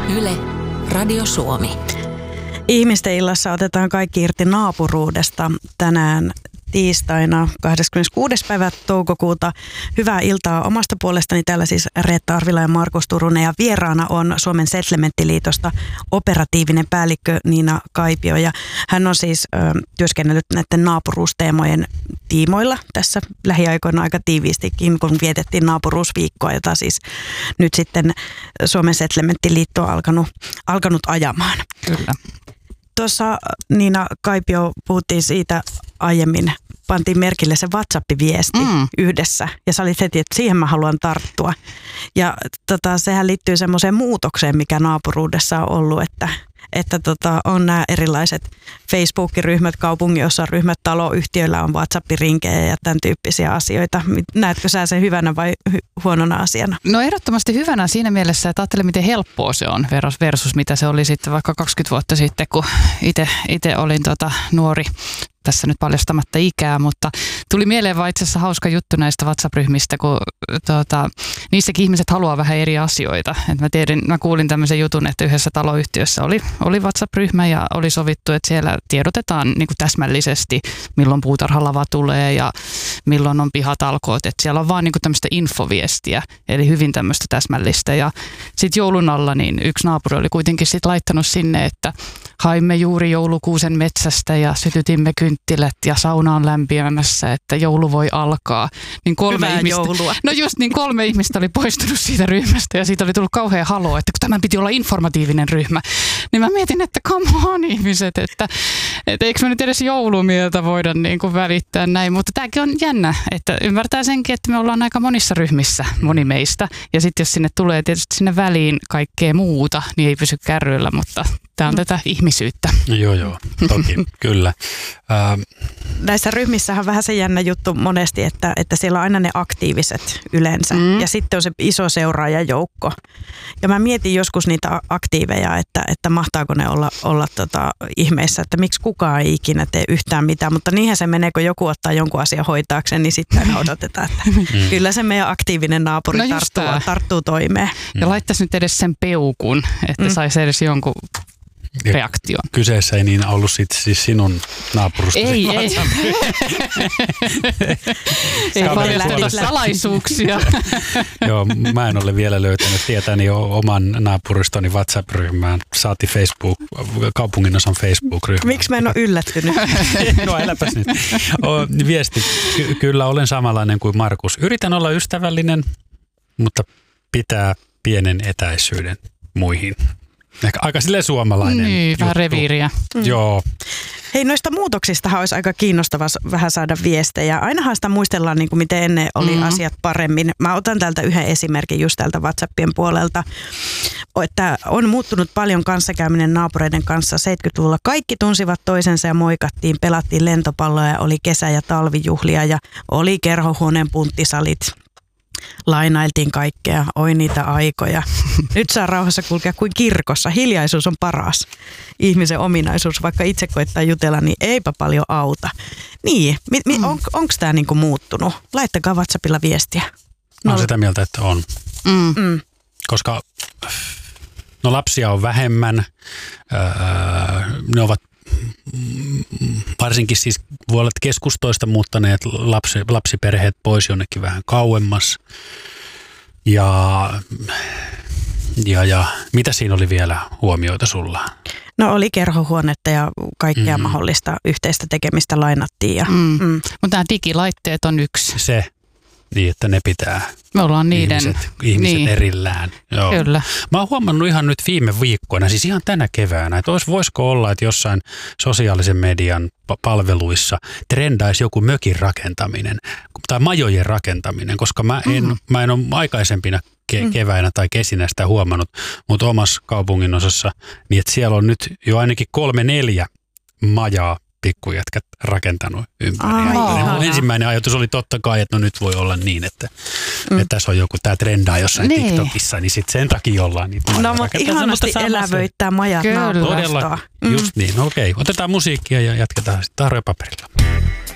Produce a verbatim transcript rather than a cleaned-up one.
Yle, Radio Suomi. Ihmisten illassa otetaan kaikki irti naapuruudesta tänään tiistaina kahdeskymmeneskuudes päivä toukokuuta. Hyvää iltaa omasta puolestani. Täällä siis Reetta Arvila ja Markus Turunen ja vieraana on Suomen Settlementtiliitosta operatiivinen päällikkö Niina Kaipio. Ja hän on siis ö, työskennellyt näiden naapuruusteemojen tiimoilla tässä lähiaikoina aika tiiviistikin, kun vietettiin naapuruusviikkoa, jota siis nyt sitten Suomen Settlementtiliitto on alkanut, alkanut ajamaan. Kyllä. Tuossa Niina Kaipio puhuttiin siitä aiemmin, pantiin merkille se WhatsApp-viesti mm. yhdessä ja sä olit heti, että siihen mä haluan tarttua. Ja tota, sehän liittyy semmoiseen muutokseen, mikä naapuruudessa on ollut, että, että tota, on nämä erilaiset Facebook-ryhmät, kaupunginosaryhmät, taloyhtiöillä on WhatsApp-rinkejä ja tämän tyyppisiä asioita. Näetkö sä sen hyvänä vai hy- huonona asiana? No ehdottomasti hyvänä siinä mielessä, että ajattele miten helppoa se on versus mitä se oli sitten vaikka kaksikymmentä vuotta sitten, kun itse olin tota nuori. Tässä nyt paljastamatta ikää, mutta tuli mieleen vaan itse asiassa hauska juttu näistä WhatsApp-ryhmistä, kun tuota, niissäkin ihmiset haluaa vähän eri asioita. Et mä, tiedin, mä kuulin tämmöisen jutun, että yhdessä taloyhtiössä oli, oli WhatsApp-ryhmä ja oli sovittu, että siellä tiedotetaan niin kuin täsmällisesti, milloin puutarhalava tulee ja milloin on pihatalkoot. Et siellä on vaan niin kuin tämmöistä infoviestiä, eli hyvin tämmöistä täsmällistä. Ja sitten joulun alla niin yksi naapuri oli kuitenkin sit laittanut sinne, että haimme juuri joulukuusen metsästä ja sytytimme kynttilät ja sauna on lämpimässä, että joulu voi alkaa. Niin kolme Hyvää ihmistä, joulua. No just niin kolme ihmistä oli poistunut siitä ryhmästä ja siitä oli tullut kauhean halo, että kun tämän piti olla informatiivinen ryhmä. Niin mä mietin, että come on ihmiset, että, että eikö me nyt edes joulumieltä voida niin kuin välittää näin. Mutta tämäkin on jännä, että ymmärtää senkin, että me ollaan aika monissa ryhmissä, moni meistä. Ja sitten jos sinne tulee tietysti sinne väliin kaikkea muuta, niin ei pysy kärryillä, mutta tämä on tätä ihmisyyttä. No joo, joo, toki, kyllä. Ähm. Näissä ryhmissähän on vähän se jännä juttu monesti, että, että siellä on aina ne aktiiviset yleensä mm. ja sitten on se iso seuraajajoukko. Ja mä mietin joskus niitä aktiiveja, että, että mahtaako ne olla, olla tota ihmeissä, että miksi kukaan ei ikinä tee yhtään mitään, mutta niinhän se menee, kun joku ottaa jonkun asian hoitaakseen, niin sitten odotetaan, että mm. kyllä se meidän aktiivinen naapuri no tarttuu, tarttuu toimeen. Ja laittaisi nyt edes sen peukun, että mm. saisi edes jonkun reaktion. Kyseessä ei niin ollut sit, siis sinun naapurustasi. Ei, ei. Ei paljasteta salaisuuksia. Joo, mä en ole vielä löytänyt tietäni jo oman naapuristoni WhatsApp-ryhmään. Saati Facebook, kaupunginosan Facebook-ryhmään. Miksi mä en ole yllättynyt? No äläpäs nyt. O, viesti. Ky- kyllä olen samanlainen kuin Markus. Yritän olla ystävällinen, mutta pitää pienen etäisyyden muihin. Ehkä aika silleen suomalainen niin, juttu. Vähän reviiriä. Mm. Joo. Hei, noista muutoksistahan olisi aika kiinnostavaa vähän saada viestejä. Ainahan sitä muistellaan, niin kuin miten ennen oli mm. asiat paremmin. Mä otan täältä yhden esimerkin just täältä WhatsAppien puolelta, että on muuttunut paljon kanssakäyminen naapureiden kanssa. seitsemänkymmentäluvulla kaikki tunsivat toisensa ja moikattiin, pelattiin lentopalloja, oli kesä- ja talvijuhlia ja oli kerhohuoneen punttisalit. Lainailtiin kaikkea, oi niitä aikoja. Nyt saa rauhassa kulkea kuin kirkossa. Hiljaisuus on paras ihmisen ominaisuus. Vaikka itse koittaa jutella, niin eipä paljon auta. Niin, mi, mi, on, onko tämä niinku muuttunut? Laittakaa WhatsAppilla viestiä. Mä oon sitä mieltä, että on. Mm. Mm. Koska no lapsia on vähemmän. Öö, ne ovat varsinkin siis voi olla keskustoista muuttaneet lapsi, lapsiperheet pois jonnekin vähän kauemmas. Ja, ja, ja mitä siinä oli vielä huomioita sulla? No oli kerhohuonetta ja kaikkea mm. mahdollista yhteistä tekemistä lainattiin. Ja, mm. Mm. Mutta nämä digilaitteet on yksi. Se, niin että ne pitää Me ollaan niiden ihmiset, ihmiset niin. erillään. Joo. Kyllä. Mä oon huomannut ihan nyt viime viikkoina, siis ihan tänä keväänä, että vois, voisiko olla, että jossain sosiaalisen median palveluissa trendaisi joku mökin rakentaminen tai majojen rakentaminen, koska mä en, mm-hmm. mä en ole aikaisempina ke- keväinä tai kesinä sitä huomannut, mutta omassa kaupunginosassa, niin että siellä on nyt jo ainakin kolme neljä majaa pikkujätkät rakentanut ympäri. Ai, ensimmäinen ajatus oli totta kai, että no nyt voi olla niin, että, mm. että tässä on joku tämä trendaa jossain niin. TikTokissa, niin sitten sen takia ollaan niitä. No mutta ihanasti elävöittää majat naapurasta. Todella, just niin. No okei, otetaan musiikkia ja jatketaan sitten tarjopaperilla.